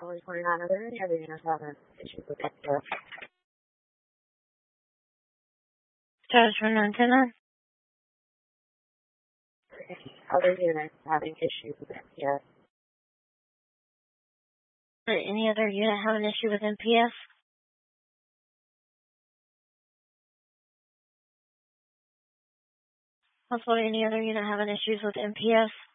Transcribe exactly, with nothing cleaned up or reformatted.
Only twenty-nine. Are there any other units having issues with N P S? Status for nine ten nine. Other units having issues with N P S? Or any other unit have an issue with N P S? Also, any other unit having issues with N P S?